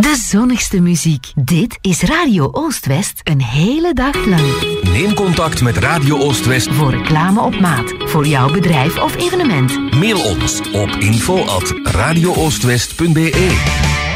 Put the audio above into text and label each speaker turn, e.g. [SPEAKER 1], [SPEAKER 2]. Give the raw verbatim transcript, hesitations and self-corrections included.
[SPEAKER 1] De zonnigste muziek. Dit is Radio Oost-West een hele dag lang.
[SPEAKER 2] Neem contact met Radio Oost-West
[SPEAKER 1] voor reclame op maat, voor jouw bedrijf of evenement.
[SPEAKER 2] Mail ons op info at radio oostwest punt be.